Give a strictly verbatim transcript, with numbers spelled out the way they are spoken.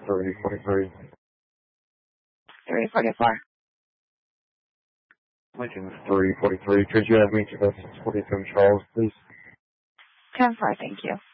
three forty-three. three forty-four. Lincoln three forty-three. Could you have me to the forty-seven Charles, please? ten four, thank you.